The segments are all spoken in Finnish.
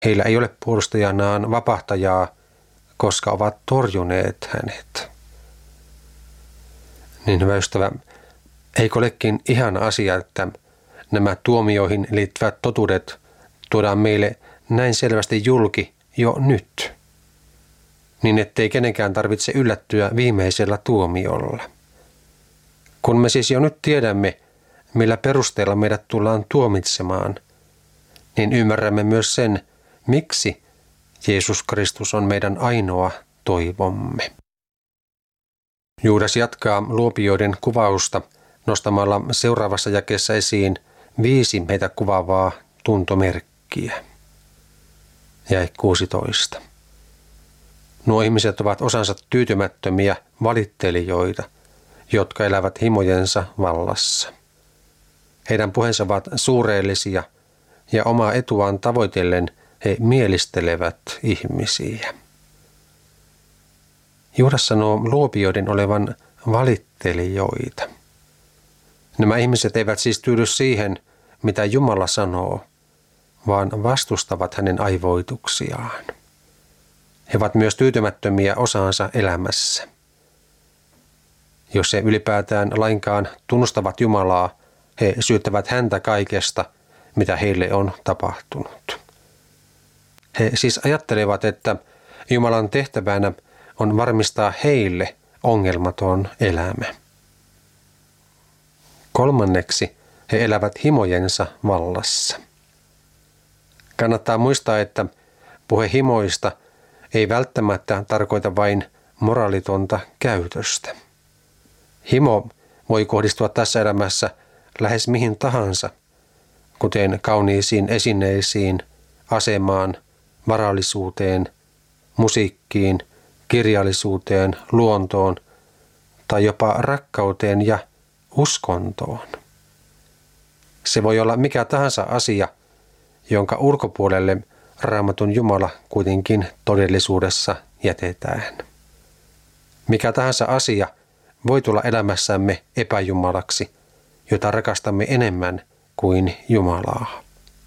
Heillä ei ole puolustajanaan vapahtajaa, koska ovat torjuneet hänet. Niin hyvä ystävä, eikö olekin ihana asia, että nämä tuomioihin liittyvät totuudet tuodaan meille näin selvästi julki jo nyt, niin ettei kenenkään tarvitse yllättyä viimeisellä tuomiolla. Kun me siis jo nyt tiedämme, millä perusteella meidät tullaan tuomitsemaan, niin ymmärrämme myös sen, miksi Jeesus Kristus on meidän ainoa toivomme. Juudas jatkaa luopioiden kuvausta nostamalla seuraavassa jakeessa esiin 5 heitä kuvaavaa tuntomerkkiä. Jae 16. Nuo ihmiset ovat osansa tyytymättömiä valittelijoita, jotka elävät himojensa vallassa. Heidän puheensa ovat suureellisia ja omaa etuaan tavoitellen he mielistelevät ihmisiä. Juudas sanoo luopioiden olevan valittelijoita. Nämä ihmiset eivät siis tyydy siihen, mitä Jumala sanoo, vaan vastustavat hänen aivoituksiaan. He ovat myös tyytymättömiä osaansa elämässä. Jos he ylipäätään lainkaan tunnustavat Jumalaa, he syyttävät häntä kaikesta, mitä heille on tapahtunut. He siis ajattelevat, että Jumalan tehtävänä on varmistaa heille ongelmaton elämä. 3. he elävät himojensa vallassa. Kannattaa muistaa, että puhe himoista ei välttämättä tarkoita vain moraalitonta käytöstä. Himo voi kohdistua tässä elämässä lähes mihin tahansa, kuten kauniisiin esineisiin, asemaan, varallisuuteen, musiikkiin, kirjallisuuteen, luontoon tai jopa rakkauteen ja uskontoon. Se voi olla mikä tahansa asia, jonka ulkopuolelle Raamatun Jumala kuitenkin todellisuudessa jätetään. Mikä tahansa asia voi tulla elämässämme epäjumalaksi, jota rakastamme enemmän kuin Jumalaa.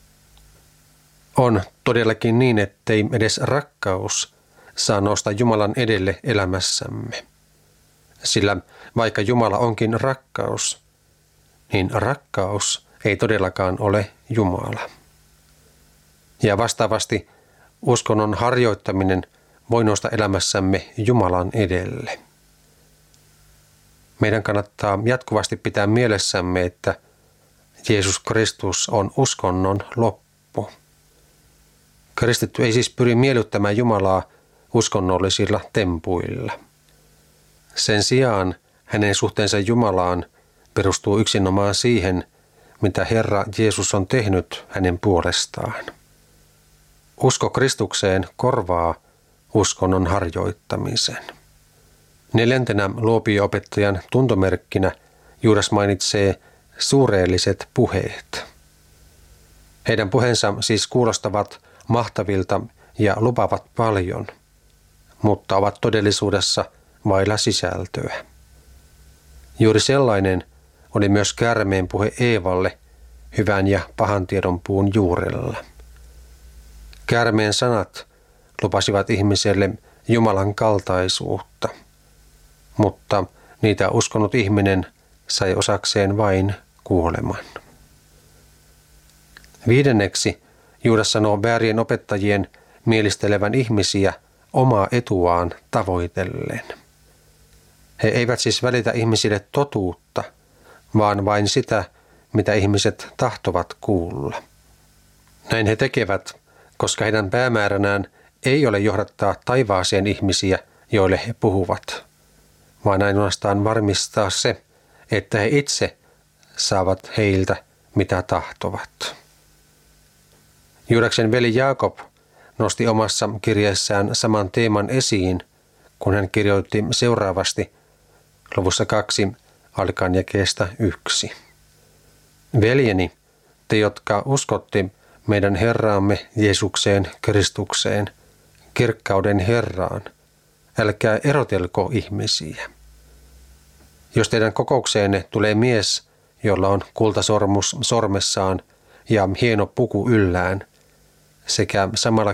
On todellakin niin, ettei edes rakkaus saa nousta Jumalan edelle elämässämme. Sillä vaikka Jumala onkin rakkaus, niin rakkaus ei todellakaan ole Jumala. Ja vastaavasti uskonnon harjoittaminen voi nousta elämässämme Jumalan edelle. Meidän kannattaa jatkuvasti pitää mielessämme, että Jeesus Kristus on uskonnon loppu. Kristitty ei siis pyri miellyttämään Jumalaa uskonnollisilla tempuilla. Sen sijaan hänen suhteensa Jumalaan perustuu yksinomaan siihen, mitä Herra Jeesus on tehnyt hänen puolestaan. Usko Kristukseen korvaa uskonnon harjoittamisen. 4. luopio-opettajan tuntomerkkinä Juudas mainitsee suureelliset puheet. Heidän puheensa siis kuulostavat mahtavilta ja lupaavat paljon, mutta ovat todellisuudessa vailla sisältöä. Juuri sellainen oli myös käärmeen puhe Eevalle hyvän ja pahan tiedon puun juurella. Käärmeen sanat lupasivat ihmiselle Jumalan kaltaisuutta, mutta niitä uskonut ihminen sai osakseen vain kuoleman. 5. Juudas sanoo väärien opettajien mielistelevän ihmisiä omaa etuaan tavoitellen. He eivät siis välitä ihmisille totuutta, vaan vain sitä, mitä ihmiset tahtovat kuulla. Näin he tekevät, koska heidän päämääränään ei ole johdattaa taivaaseen ihmisiä, joille he puhuvat, vaan ainoastaan varmistaa se, että he itse saavat heiltä mitä tahtovat. Juudaksen veli Jaakob nosti omassa kirjeessään saman teeman esiin, kun hän kirjoitti seuraavasti luvussa 2 alkaen jakeesta 1. Veljeni, te jotka uskotte meidän Herraamme Jeesukseen Kristukseen, kirkkauden Herraan, älkää erotelko ihmisiä. Jos teidän kokoukseenne tulee mies, jolla on kultasormus sormessaan ja hieno puku yllään, sekä samalla